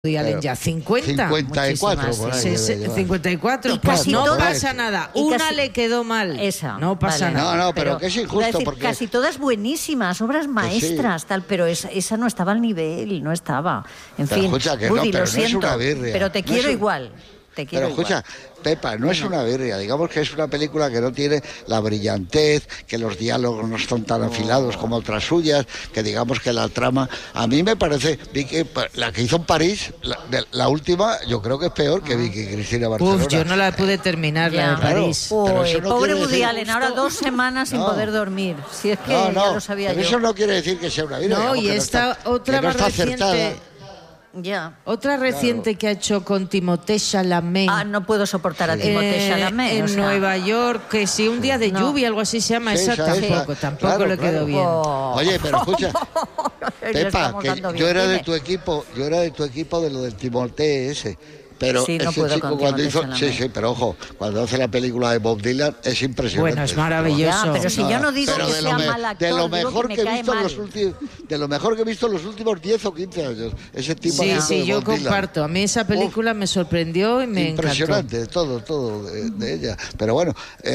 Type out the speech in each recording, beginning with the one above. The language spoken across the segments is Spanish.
Woody Allen ya 50. 54, por ahí, 54. Pues No todas- pasa nada. y Una casi- le quedó mal. Esa, No pasa vale. nada. No, pero que es iba a injusto decir, porque... casi todas buenísimas, obras maestras, tal, pero esa no estaba al nivel, no estaba. En Pero fin, escucha, que no, Woody, pero lo no es siento, una birria. pero te No quiero es un- igual. Te quiero Pero escucha, igual. Pepa, no es una birria, digamos que es una película que no tiene la brillantez, que los diálogos no son tan afilados como otras suyas, que digamos que la trama, a mí me parece, Vicky, la que hizo en París, la última, yo creo que es peor que Vicky Cristina Barcelona. Uf, yo no la pude terminar, la Ya. de París. Claro. Pero Uy, eso no pobre quiere Woody decir- Allen, ahora 2 semanas sin No. poder dormir. Si es que No, ya lo sabía pero yo. eso no quiere decir que sea una birria. No, digamos y que esta está, otra que no más está reciente. acertada. Ya. Otra reciente que ha hecho con Timothée Chalamet. No puedo soportar a Timothée Chalamet. En o sea. Nueva York, que si un día de No. lluvia, algo así se llama, Sí, esa esa, tampoco, esa. tampoco Claro, le quedó claro. bien. Oh. Oye, pero escucha, Le Pepa, estamos que dando yo bien. era de Dime. tu equipo, de lo del Timothée ese. Pero Sí, no ese puedo chico con cuando Timothée hizo, Chalamet. sí, pero ojo, cuando hace la película de Bob Dylan es impresionante. Bueno, es maravilloso. Ya, pero si yo no digo Pero que de sea lo mal actor, de lo digo mejor que que me he cae visto en mal. los últimos, de lo mejor que he visto en los últimos 10 o 15 años, ese tipo Sí, de sí, yo Bob Dylan. comparto. A mí esa película me sorprendió y me encantó. Impresionante, todo de ella. Pero bueno,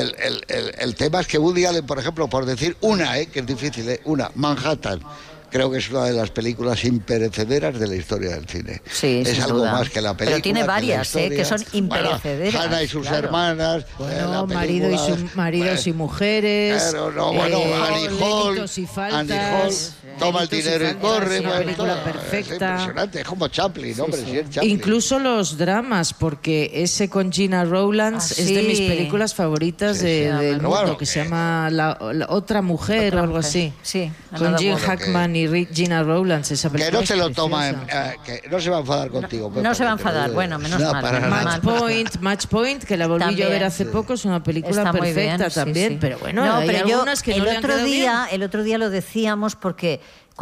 el tema es que Woody Allen, por ejemplo, por decir una, que es difícil, una, Manhattan, creo que es una de las películas imperecederas de la historia del cine. Sí, es sin algo duda. más que la película. Pero tiene que la varias, historia. que son imperecederas. Bueno, Hannah y sus claro. hermanas. Bueno, la maridos y mujeres. Claro, no, bueno, Annie Hall. Delitos y faltas. Annie Hall, toma el Delitos y dinero y faltas, corre. una bueno, película todo. perfecta. Es impresionante, es como Chaplin, hombre, sí es Chaplin. Incluso los dramas, porque ese con Gina Rowlands es de sí. mis películas favoritas Sí, del pero mundo, bueno, que se llama la Otra Mujer Otra o algo mujer. así. Sí, Con Another Jim Woman. Hackman y Gina Rowlands, esa Que película no se es lo toma, preciosa. que no se va a enfadar contigo. Pepa, no se va a que te lo enfadar, digo. bueno, menos No, mal, para menos nada. mal. Match Point, que la volví yo a ver También. hace poco, es una película Está muy perfecta bien, sí, también, sí. pero bueno, No, hay pero yo algunas que no le han quedado bien. el otro día lo decíamos porque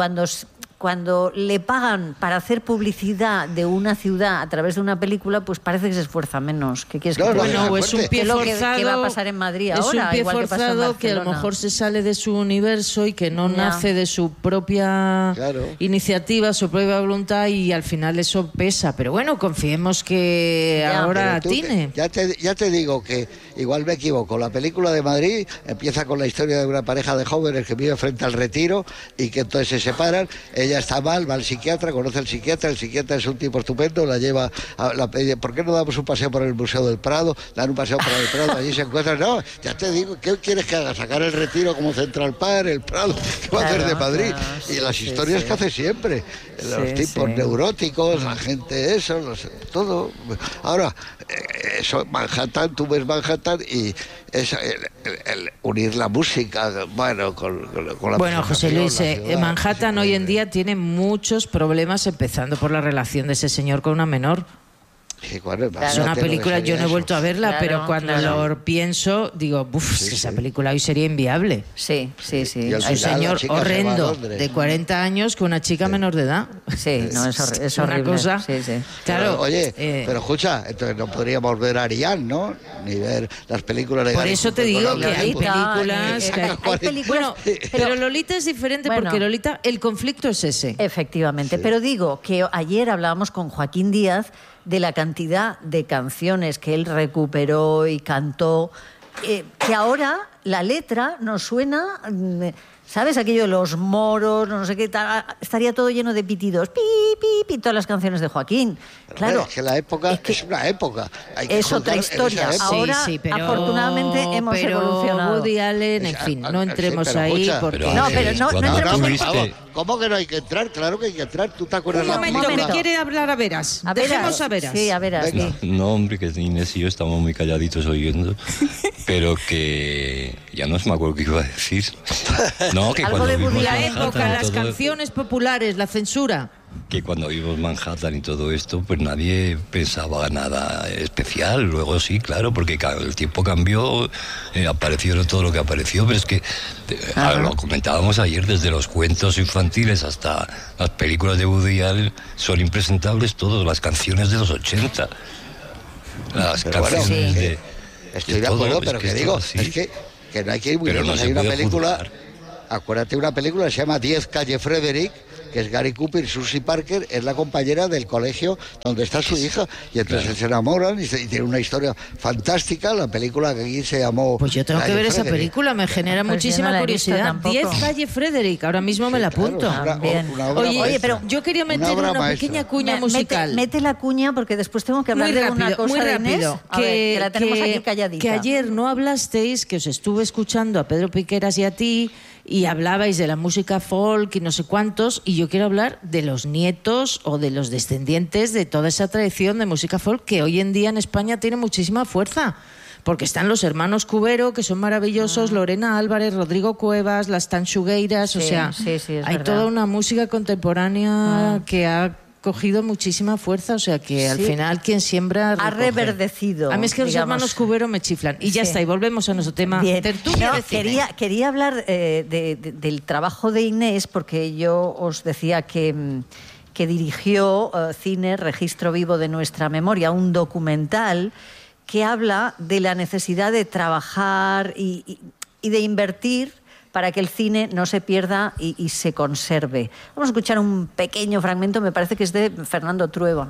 cuando le pagan para hacer publicidad de una ciudad a través de una película, pues parece que se esfuerza menos. ¿Qué quieres que No, te no, diga? Bueno, o es un fuerte. pie Que lo que forzado. va a pasar en Madrid es ahora, un pie igual que pasó en forzado que a lo Barcelona. mejor se sale de su universo y que no Ya. nace de su propia Claro. iniciativa, su propia voluntad, y al final eso pesa. Pero bueno, confiemos que Ya. ahora Pero tú atine. ya te digo que igual me equivoco. La película de Madrid empieza con la historia de una pareja de jóvenes que vive frente al Retiro y que entonces se separan. Ella está mal, va al psiquiatra, conoce al psiquiatra. El psiquiatra es un tipo estupendo, la lleva pide, ¿por qué no damos un paseo por el Museo del Prado? Dan un paseo por el Prado, allí se encuentran. No, ya te digo, ¿qué quieres que haga? Sacar el Retiro como Central Park, el Prado, ¿qué va a hacer de Madrid? Claro, Y las sí, historias sí. que hace siempre. Los Sí, tipos sí. neuróticos, la gente eso, todo. Ahora, eso, Manhattan, tú ves Manhattan y es el unir la música, bueno, con la Bueno, José presentación, Luis, la ciudad, Manhattan es hoy en increíble. día tiene muchos problemas, empezando por la relación de ese señor con una menor. Sí, bueno, Es imagínate una lo que película, yo sería no he eso. vuelto a verla, Claro, pero cuando claro. lo pienso, digo, uff, Sí, esa sí. película hoy sería inviable. Sí. Y al Es un final la señor chica se va a horrendo Londres. de 40 años con una chica menor de edad. Sí, no, es una horrible. cosa. Sí, sí. Claro. Pero, oye, pero escucha, entonces no podríamos ver a Ariane, ¿no? Ni ver las películas de Por Gary eso te Cooper digo con que Lolita. hay Lolita, películas. que hay películas, Bueno, pero Lolita es diferente Bueno. porque Lolita, el conflicto es ese. Efectivamente, pero digo que ayer hablábamos con Joaquín Díaz de la cantidad de canciones que él recuperó y cantó, que ahora la letra nos suena, ¿sabes? Aquello de los moros, no sé qué tal, estaría todo lleno de pitidos, pi, pi, pi, todas las canciones de Joaquín. Claro, Es que la época es una época. Hay que es otra juzgar en historia. esa época. Ahora, afortunadamente, hemos evolucionado. Woody Allen, en fin, no entremos pero ahí escucha, porque... Pero, No, pero no cuando entremos tú en- viste- ¿Cómo que no hay que entrar? Claro que hay que entrar. ¿Tú te acuerdas Un la momento, película? que quiere hablar a veras. A Dejemos a veras. Sí, a veras. Venga. sí. No, hombre, que Inés y yo estamos muy calladitos oyendo, pero que ya no me acuerdo qué iba a decir. No, que Algo cuando de vimos Woody La Allen. Manhattan época, y las todo- canciones populares, la censura. que cuando vimos Manhattan y todo esto, pues nadie pensaba nada especial. Luego sí, claro, porque el tiempo cambió, apareció todo lo que apareció, pero es que lo comentábamos ayer, desde los cuentos infantiles hasta las películas de Woody Allen, son impresentables todas las canciones de los 80. Las Pero bueno, canciones sí. de... Estoy de de todo, acuerdo, es pero que que esto digo, así. es que no hay que ir muy Pero no lejos. se Hay una puede película, juzgar. acuérdate, una película que se llama 10 Calle Frederick, que es Gary Cooper, y Susie Parker es la compañera del colegio donde está su hija, y entonces se enamoran y tiene una historia fantástica. La película que aquí se llamó... Pues yo tengo que ver esa película, me genera Pues muchísima yo no la he visto curiosidad. tampoco. 10 Calle Frederick, ahora mismo me la apunto. Oye, pero yo quería meter una pequeña cuña musical. Mete la cuña porque después tengo que hablar de una cosa muy de rápido, Inés. A ver, que la tenemos aquí calladita. Que ayer no hablasteis, que os estuve escuchando a Pedro Piqueras y a ti, y hablabais de la música folk y no sé cuántos, y yo quiero hablar de los nietos o de los descendientes de toda esa tradición de música folk que hoy en día en España tiene muchísima fuerza. Porque están los hermanos Cubero, que son maravillosos, Lorena Álvarez, Rodrigo Cuevas, las Tanchugueiras, Sí, o sea, sí, es hay verdad. toda una música contemporánea que ha cogido muchísima fuerza, o sea que al final quien siembra ha recoge. reverdecido. A mí es que los hermanos Cubero me chiflan. Y ya está, y volvemos a nuestro tema. Bien. Tertulia No, de cine. quería hablar del trabajo de Inés, porque yo os decía que dirigió Cine, Registro Vivo de Nuestra Memoria, un documental que habla de la necesidad de trabajar y de invertir para que el cine no se pierda y se conserve. Vamos a escuchar un pequeño fragmento, me parece que es de Fernando Trueba.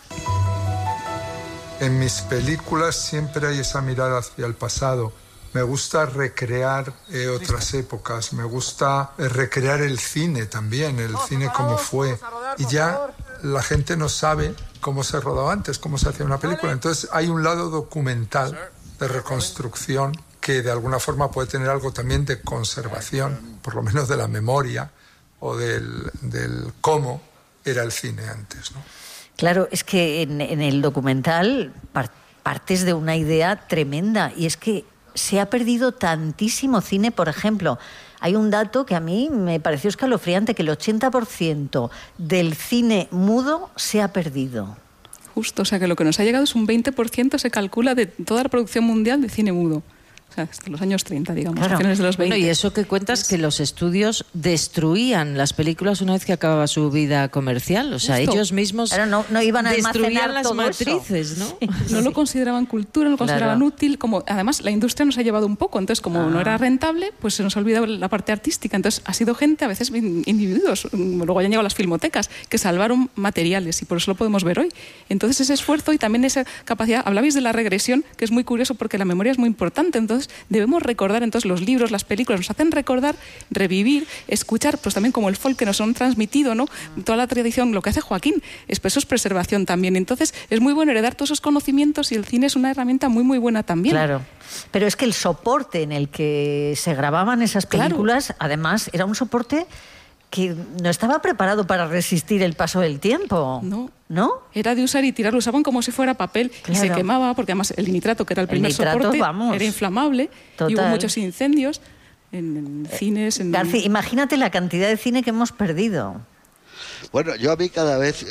En mis películas siempre hay esa mirada hacia el pasado. Me gusta recrear otras épocas, me gusta recrear el cine también, el cine como fue. Y ya la gente no sabe cómo se rodaba antes, cómo se hacía una película. Entonces hay un lado documental de reconstrucción que de alguna forma puede tener algo también de conservación, por lo menos de la memoria o del cómo era el cine antes, ¿no? Claro, es que en el documental partes de una idea tremenda, y es que se ha perdido tantísimo cine. Por ejemplo, hay un dato que a mí me pareció escalofriante, que el 80% del cine mudo se ha perdido. Justo, o sea que lo que nos ha llegado es un 20%, se calcula, de toda la producción mundial de cine mudo. O sea, desde los años 30, digamos, Claro. a finales de los 20. Bueno, y eso que cuentas, que los estudios destruían las películas una vez que acababa su vida comercial. O sea, Justo. ellos mismos Claro, no iban a destruían almacenar las todo matrices, eso. ¿no? No lo consideraban cultura, no lo consideraban Claro. útil. Como, además, la industria nos ha llevado un poco. Entonces, como no era rentable, pues se nos ha olvidado la parte artística. Entonces, ha sido gente, a veces individuos, luego hayan llegado las filmotecas, que salvaron materiales, y por eso lo podemos ver hoy. Entonces, ese esfuerzo y también esa capacidad... Hablabais de la regresión, que es muy curioso porque la memoria es muy importante. Entonces, debemos recordar. Entonces, los libros, las películas nos hacen recordar, revivir, escuchar, pues también como el folk que nos han transmitido, ¿no? Toda la tradición, lo que hace Joaquín, eso es preservación también. Entonces, es muy bueno heredar todos esos conocimientos, y el cine es una herramienta muy, muy buena también. Claro. Pero es que el soporte en el que se grababan esas películas, además, era un soporte que no estaba preparado para resistir el paso del tiempo. ¿No? Era de usar y tirar, lo usaban como si fuera papel, y se quemaba, porque además el nitrato, que era el primer soporte, era inflamable. Y hubo muchos incendios en cines. García, imagínate la cantidad de cine que hemos perdido. Bueno, yo a mí cada vez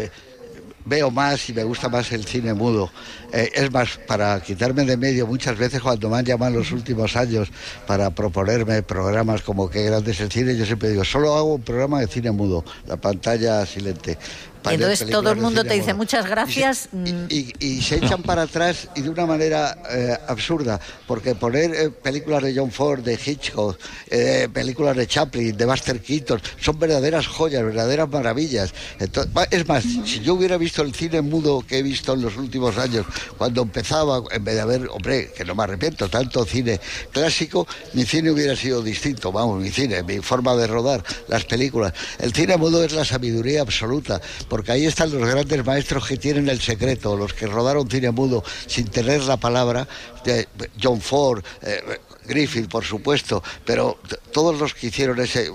veo más y me gusta más el cine mudo. Es más, para quitarme de medio, muchas veces cuando me han llamado en los últimos años para proponerme programas como Qué grande es el cine, yo siempre digo, solo hago un programa de cine mudo, la pantalla silente. Entonces todo el mundo te dice muchas gracias. Y se echan para atrás, y de una manera absurda, porque poner películas de John Ford, de Hitchcock, películas de Chaplin, de Buster Keaton, son verdaderas joyas, verdaderas maravillas. Entonces, es más, si yo hubiera visto el cine mudo que he visto en los últimos años, cuando empezaba, en vez de haber, hombre, que no me arrepiento, tanto cine clásico, mi cine hubiera sido distinto, vamos, mi cine, mi forma de rodar las películas. El cine mudo es la sabiduría absoluta, porque ahí están los grandes maestros que tienen el secreto, los que rodaron cine mudo sin tener la palabra, John Ford, Griffith, por supuesto, pero todos los que hicieron ese...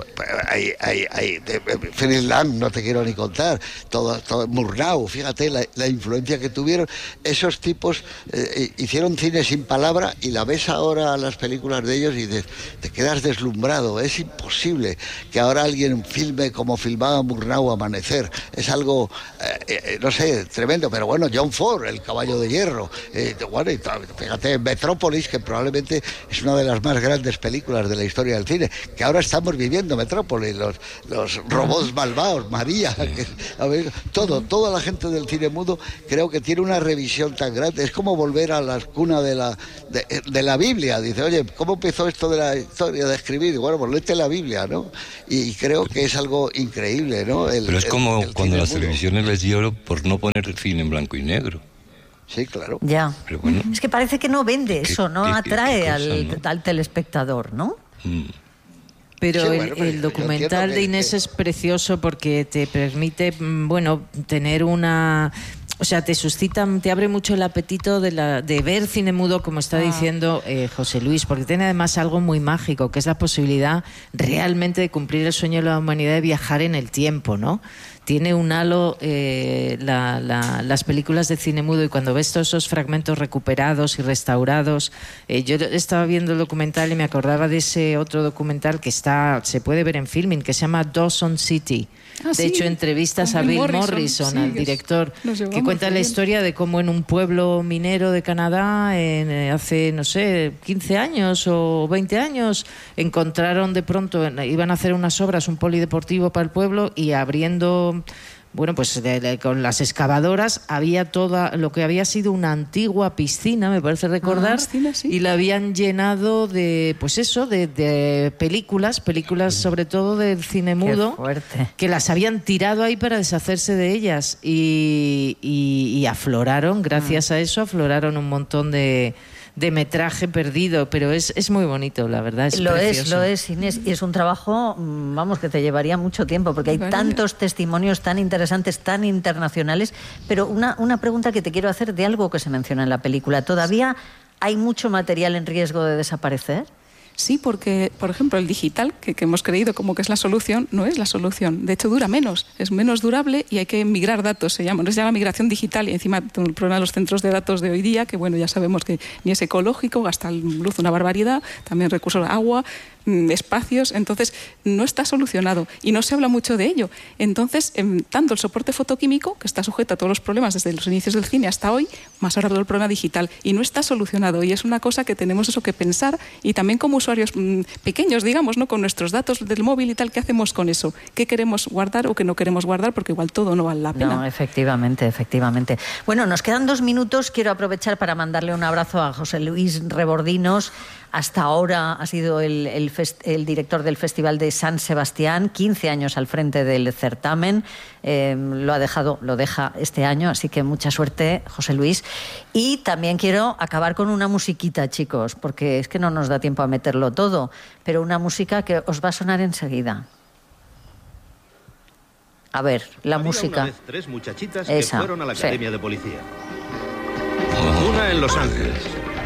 Phyllis Lang, no te quiero ni contar, todo Murnau, fíjate la influencia que tuvieron. Esos tipos hicieron cine sin palabra, y la ves ahora las películas de ellos y te quedas deslumbrado. Es imposible que ahora alguien filme como filmaba Murnau Amanecer. Es algo, no sé, tremendo. Pero bueno, John Ford, El caballo de hierro, bueno, y fíjate, Metrópolis, que probablemente es una de las más grandes películas de la historia del cine, que ahora estamos viviendo, Metrópolis, los robots malvados, María, toda la gente del cine mudo creo que tiene una revisión tan grande, es como volver a las cunas de la Biblia. Dice, oye, ¿cómo empezó esto de la historia de escribir? Y bueno, pues léete la Biblia, ¿no? Y creo que es algo increíble, ¿no? Pero es como cuando las televisiones les dio por no poner el cine en blanco y negro. Sí, claro. Ya. Pero bueno, es que parece que no vende eso, no atrae al telespectador, ¿no? Pero sí, bueno, el documental de Inés es precioso porque te permite, tener una... O sea, te abre mucho el apetito de ver cine mudo, como está diciendo José Luis, porque tiene además algo muy mágico, que es la posibilidad realmente de cumplir el sueño de la humanidad de viajar en el tiempo, ¿no? Tiene un halo las películas de cine mudo, y cuando ves todos esos fragmentos recuperados y restaurados, yo estaba viendo el documental y me acordaba de ese otro documental que se puede ver en Filmin, que se llama Dawson City. De hecho, entrevistas a Bill Morrison, al director, que cuenta la historia de cómo en un pueblo minero de Canadá, hace, no sé, 15 años o 20 años, encontraron de pronto, iban a hacer unas obras, un polideportivo para el pueblo, y abriendo... Bueno, pues con las excavadoras había toda lo que había sido una antigua piscina, me parece recordar, y la habían llenado de, pues eso, de películas sobre todo del cine mudo, que las habían tirado ahí para deshacerse de ellas, y afloraron, gracias a eso, afloraron un montón de metraje perdido, pero es muy bonito, la verdad, es precioso. Lo es, Inés, y es un trabajo, que te llevaría mucho tiempo, porque hay tantos testimonios tan interesantes, tan internacionales. Pero una pregunta que te quiero hacer de algo que se menciona en la película. ¿Todavía hay mucho material en riesgo de desaparecer? Sí, porque, por ejemplo, el digital, que hemos creído como que es la solución, no es la solución. De hecho, dura menos, es menos durable, y hay que migrar datos, se llama. No se llama migración digital, y encima el problema de los centros de datos de hoy día, que bueno, ya sabemos que ni es ecológico, gasta luz una barbaridad, también recursos de agua, espacios, entonces no está solucionado y no se habla mucho de ello. Entonces, tanto el soporte fotoquímico, que está sujeto a todos los problemas desde los inicios del cine hasta hoy, más ahora todo el problema digital, y no está solucionado, y es una cosa que tenemos que pensar, y también como usuarios pequeños, digamos, ¿no? Con nuestros datos del móvil y tal, ¿qué hacemos con eso? ¿Qué queremos guardar o qué no queremos guardar? Porque igual todo no vale la pena. No, efectivamente. Bueno, nos quedan 2 minutos. Quiero aprovechar para mandarle un abrazo a José Luis Rebordinos. Hasta ahora ha sido el director del Festival de San Sebastián, 15 años al frente del certamen. Lo deja este año, así que mucha suerte, José Luis. Y también quiero acabar con una musiquita, chicos, porque es que no nos da tiempo a meterlo todo, pero una música que os va a sonar enseguida. A ver, la música. Una vez 3 muchachitas que fueron a la academia de policía. Una en Los Ángeles,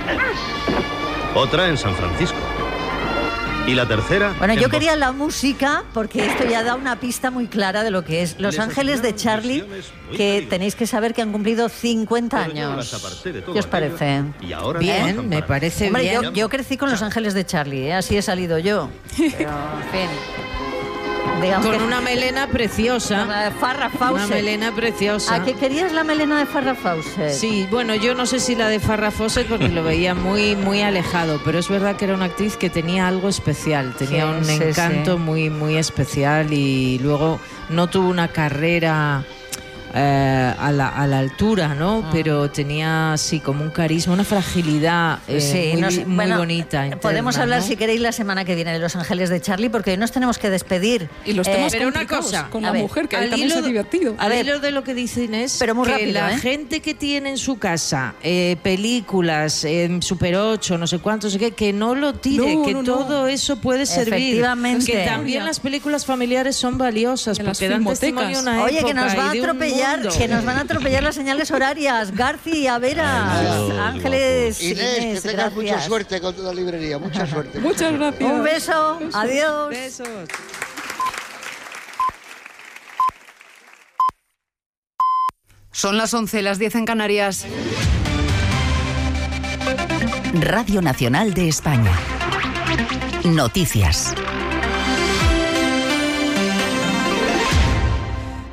otra en San Francisco, y la tercera... Bueno, yo quería la música porque esto ya da una pista muy clara de lo que es Los Ángeles de Charlie, que tenéis que saber que han cumplido 50 años. ¿Qué os parece? Bien, me parece bien. Hombre, yo crecí con Los Ángeles de Charlie, así he salido yo. Pero, en fin... Con una melena preciosa. Una Farrah Fawcett. Una melena preciosa. ¿A qué querías la melena de Farrah Fawcett? Sí, bueno, yo no sé si la de Farrah Fawcett porque lo veía muy, muy alejado, pero es verdad que era una actriz que tenía algo especial, tenía un encanto muy, muy especial, y luego no tuvo una carrera a la altura, ¿no? Pero tenía así como un carisma, una fragilidad muy bonita. Interna, podemos hablar, ¿no? Si queréis, la semana que viene de Los Ángeles de Charlie, porque hoy nos tenemos que despedir. Y los temas pero una cosa, con la mujer, que a él también se ha divertido. A ver, de lo que dice Inés, pero muy que rápido, la gente que tiene en su casa películas, Super 8, no sé cuántos, que no lo tire, todo eso puede servir. Efectivamente. Que también las películas familiares son valiosas, porque dan testimonio una Oye, época que nos va a atropellar. Que nos van a atropellar las señales horarias. García, Vera, Ángeles. Inés, que tengas mucha suerte con toda la librería. Mucha suerte. Muchas gracias. Un beso. Adiós. Besos. Son las 11, las 10 en Canarias. Radio Nacional de España. Noticias.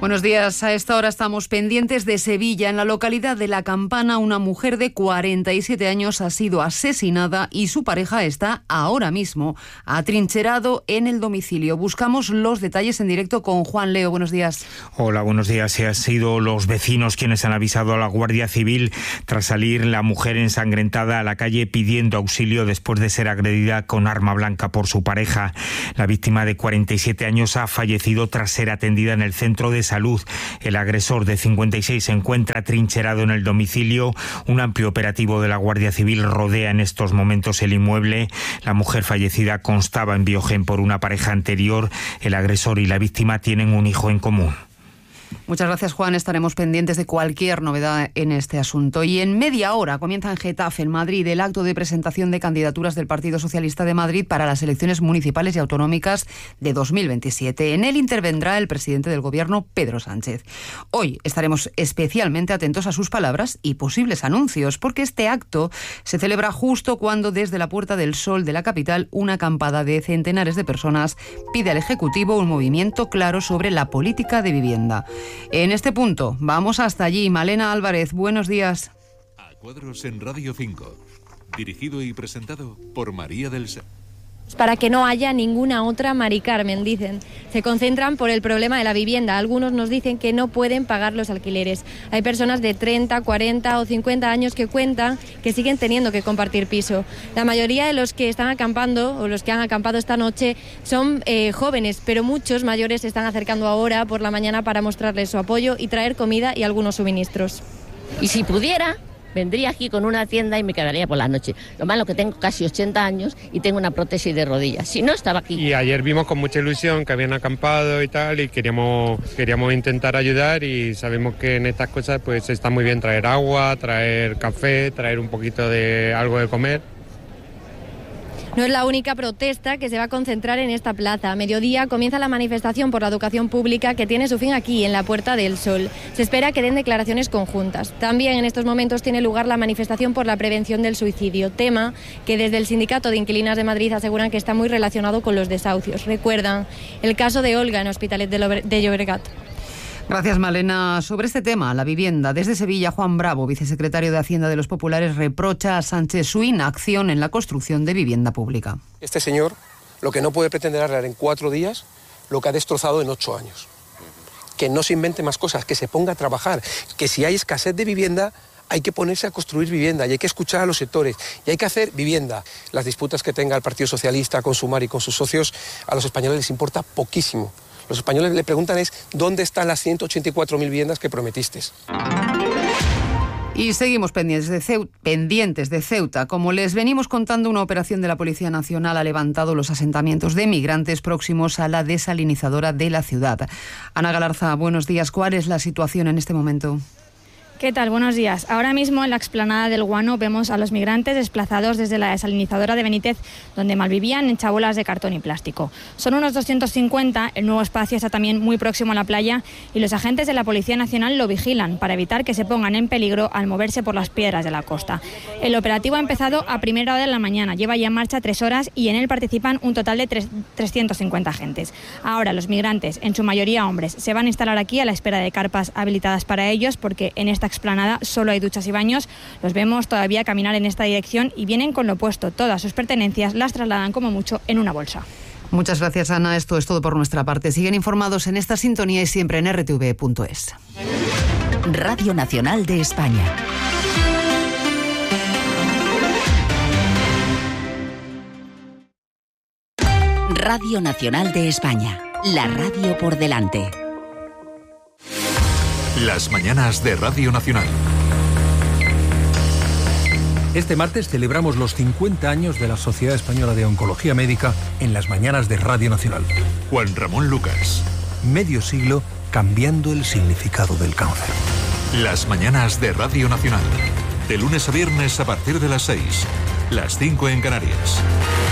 Buenos días. A esta hora estamos pendientes de Sevilla. En la localidad de La Campana, una mujer de 47 años ha sido asesinada y su pareja está ahora mismo atrincherado en el domicilio. Buscamos los detalles en directo con Juan Leo. Buenos días. Hola, buenos días. Han sido los vecinos quienes han avisado a la Guardia Civil tras salir la mujer ensangrentada a la calle pidiendo auxilio después de ser agredida con arma blanca por su pareja. La víctima de 47 años ha fallecido tras ser atendida en el centro de salud. El agresor de 56 se encuentra trincherado en el domicilio. Un amplio operativo de la Guardia Civil rodea en estos momentos el inmueble. La mujer fallecida constaba en Biogen por una pareja anterior. El agresor y la víctima tienen un hijo en común. Muchas gracias, Juan. Estaremos pendientes de cualquier novedad en este asunto. Y en media hora comienza en Getafe, en Madrid, el acto de presentación de candidaturas del Partido Socialista de Madrid para las elecciones municipales y autonómicas de 2027. En él intervendrá el presidente del Gobierno, Pedro Sánchez. Hoy estaremos especialmente atentos a sus palabras y posibles anuncios, porque este acto se celebra justo cuando desde la Puerta del Sol de la capital una acampada de centenares de personas pide al Ejecutivo un movimiento claro sobre la política de vivienda. En este punto, vamos hasta allí. Malena Álvarez, buenos días. A Cuadros en Radio 5, dirigido y presentado por María del Ser. Para que no haya ninguna otra Mari Carmen, dicen. Se concentran por el problema de la vivienda. Algunos nos dicen que no pueden pagar los alquileres. Hay personas de 30, 40 o 50 años que cuentan que siguen teniendo que compartir piso. La mayoría de los que están acampando o los que han acampado esta noche son jóvenes, pero muchos mayores se están acercando ahora por la mañana para mostrarles su apoyo y traer comida y algunos suministros. Y si pudiera, vendría aquí con una tienda y me quedaría por la noche. Lo malo que tengo casi 80 años y tengo una prótesis de rodillas. Si no, estaba aquí. Y ayer vimos con mucha ilusión que habían acampado y tal, y queríamos intentar ayudar, y sabemos que en estas cosas pues está muy bien traer agua, traer café, traer un poquito de algo de comer. No es la única protesta que se va a concentrar en esta plaza. A mediodía comienza la manifestación por la educación pública que tiene su fin aquí, en la Puerta del Sol. Se espera que den declaraciones conjuntas. También en estos momentos tiene lugar la manifestación por la prevención del suicidio, tema que desde el Sindicato de Inquilinas de Madrid aseguran que está muy relacionado con los desahucios. Recuerdan el caso de Olga en Hospitalet de Llobregat. Gracias, Malena. Sobre este tema, la vivienda, desde Sevilla, Juan Bravo, vicesecretario de Hacienda de los Populares, reprocha a Sánchez su inacción en la construcción de vivienda pública. Este señor lo que no puede pretender arreglar en 4 días lo que ha destrozado en 8 años. Que no se invente más cosas, que se ponga a trabajar, que si hay escasez de vivienda hay que ponerse a construir vivienda y hay que escuchar a los sectores y hay que hacer vivienda. Las disputas que tenga el Partido Socialista con Sumar y con sus socios, a los españoles les importa poquísimo. Los españoles le preguntan ¿dónde están las 184.000 viviendas que prometiste? Y seguimos pendientes de Ceuta. Como les venimos contando, una operación de la Policía Nacional ha levantado los asentamientos de migrantes próximos a la desalinizadora de la ciudad. Ana Galarza, buenos días. ¿Cuál es la situación en este momento? ¿Qué tal? Buenos días. Ahora mismo en la explanada del Guano vemos a los migrantes desplazados desde la desalinizadora de Benítez, donde malvivían en chabolas de cartón y plástico. Son unos 250, el nuevo espacio está también muy próximo a la playa y los agentes de la Policía Nacional lo vigilan para evitar que se pongan en peligro al moverse por las piedras de la costa. El operativo ha empezado a primera hora de la mañana, lleva ya en marcha 3 horas y en él participan un total de 350 agentes. Ahora los migrantes, en su mayoría hombres, se van a instalar aquí a la espera de carpas habilitadas para ellos porque en esta explanada solo hay duchas y baños. Los vemos todavía caminar en esta dirección y vienen con lo puesto. Todas sus pertenencias las trasladan como mucho en una bolsa. Muchas gracias, Ana. Esto es todo por nuestra parte. Siguen informados en esta sintonía y siempre en rtv.es. Radio Nacional de España. Radio Nacional de España. La radio por delante. Las mañanas de Radio Nacional. Este martes celebramos los 50 años de la Sociedad Española de Oncología Médica en las mañanas de Radio Nacional. Juan Ramón Lucas. Medio siglo cambiando el significado del cáncer. Las mañanas de Radio Nacional. De lunes a viernes a partir de las 6. Las 5 en Canarias.